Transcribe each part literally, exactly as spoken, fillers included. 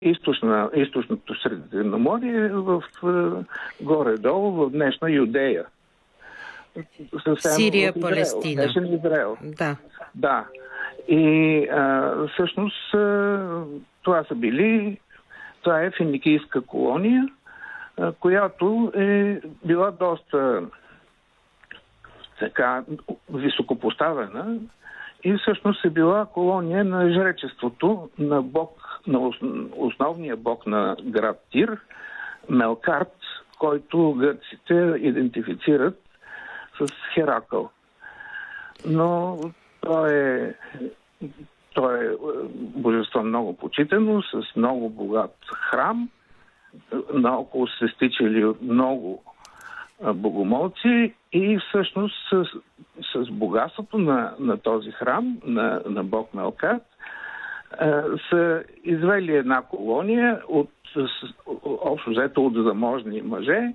източна, източното Средиземноморие в горе-долу в днешна Юдея. Съвсем Сирия, Палестина. Днешен Израел. Да. Да. И а, всъщност а, това са били, това е финикийска колония, а, която е била доста така високопоставена и всъщност е била колония на жречеството на бог, на основния бог на град Тир, Мелкарт, който гърците идентифицират с Херакъл. Но той е, той е божество много почитано, с много богат храм. Наоколо се стичали от много богомолци и всъщност с, с богатството на, на този храм, на, на бог Мелкарт, са извели една колония от, общо взето от заможни мъже,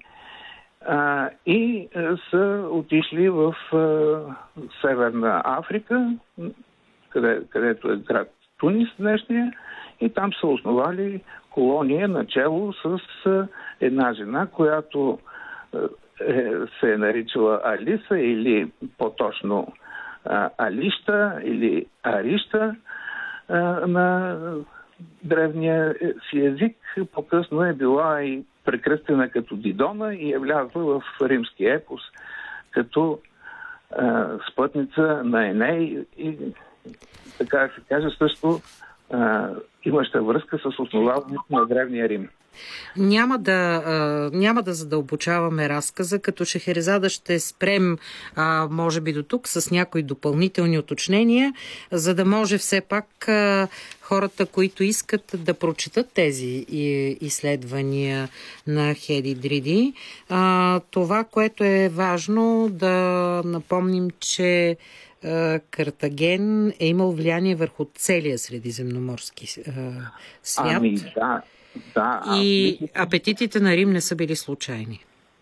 а, и а, са отишли в а, Северна Африка, къде, където е град Тунис днешния, и там са основали колония начело с а, една жена, която а, е, се е наричала Алиса или по-точно а, Алища или Арища а, на древния си език. По-късно е била и прекръстена като Дидона и е влязла в римски епос като а, спътница на Еней и така да се каже също а, имаща връзка с основаването на древния Рим. Няма да, а, няма да задълбочаваме разказа, като Шехерезада ще спрем а, може би до тук с някои допълнителни уточнения, за да може все пак а, хората, които искат да прочитат тези изследвания на Хеди Дриди. А, това, което е важно да напомним, че а, Картаген е имал влияние върху целия средиземноморски а, свят. Ами да. Да, и бих... апетитите на Рим не са били случайни.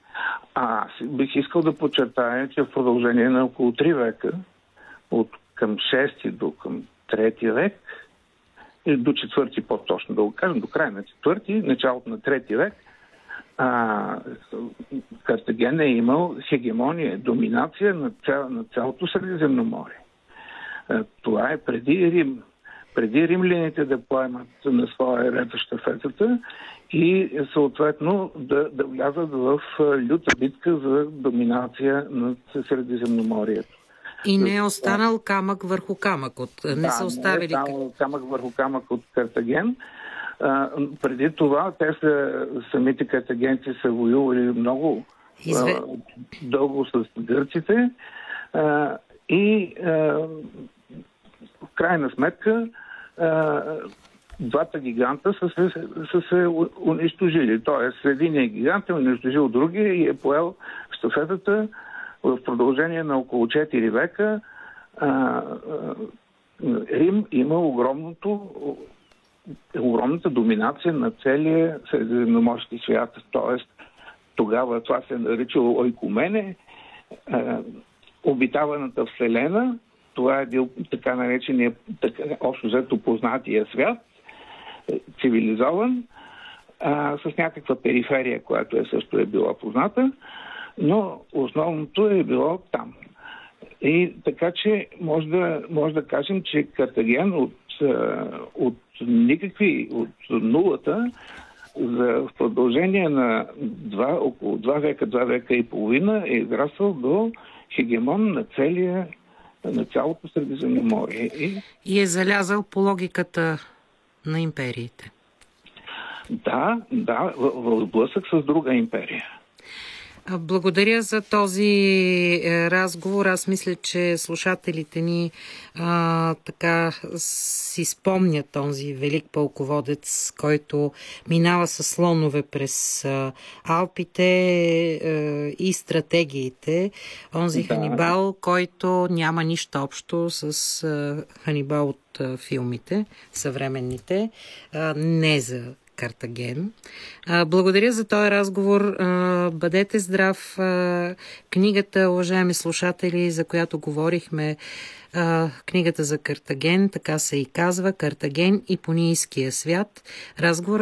А, бих искал да подчертая, че в продължение на около три века, от към шести до към трети век, или до четвърти по-точно да го кажем, до края на четвърти, началото на трети век, а, Картаген е имал хегемония, доминация на, цял, на цялото Средиземноморие. А, това е преди Рим. Преди римляните да поемат на своя ред щафетата и съответно да, да влязат в люта битка за доминация над Средиземноморието. И не е останал камък върху камък. От... Не да, са оставили... не е останал камък върху камък от Картаген. А, преди това те са, самите картагенци са воювали много Изве... а, дълго с гърците а, и а, в крайна сметка двата гиганта са се, са се унищожили. Тоест, единият гигант е унищожил другия и е поел щафетата в продължение на около четири века. А, а, Рим има огромното, огромната доминация на целия средиземноморски свят. Тоест, тогава това се е наричало ойкумене, а, обитаваната вселена. Това е бил така наречения, така, общо взето познатия свят, цивилизован, а, с някаква периферия, която е също е била позната, но основното е било там. И така че може да, може да кажем, че Картаген от, от никакви, от нулата, за в продължение на два, около два века, два века и половина е израствал до хегемон на целия на цялото Средиземноморие. И... и е залязал по логиката на империите. Да, да, в, в сблъсък с друга империя. Благодаря за този разговор. Аз мисля, че слушателите ни а, така си спомнят този велик пълководец, който минава със слонове през а, Алпите а, и стратегиите. Онзи да. Ханибал, който няма нищо общо с а, Ханибал от а, филмите, съвременните, а, не за Картаген. Благодаря за този разговор. Бъдете здрав. Книгата, уважаеми слушатели, за която говорихме, книгата за Картаген, така се и казва, Картаген и понийския свят. Разговор